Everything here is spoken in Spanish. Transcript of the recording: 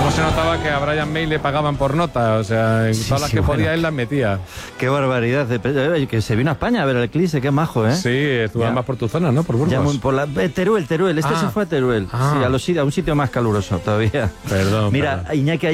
¿Cómo se notaba que a Brian May le pagaban por nota? O sea, en todas las que podía él las metía. Qué barbaridad. Que se vino a España a ver el Eclipse, qué majo, ¿eh? Sí, estuvo más por tu zona, ¿no? Por Burgos. Teruel. Este se fue a Teruel. Sí, a un sitio más caluroso todavía. Perdón. Mira, Iñaki,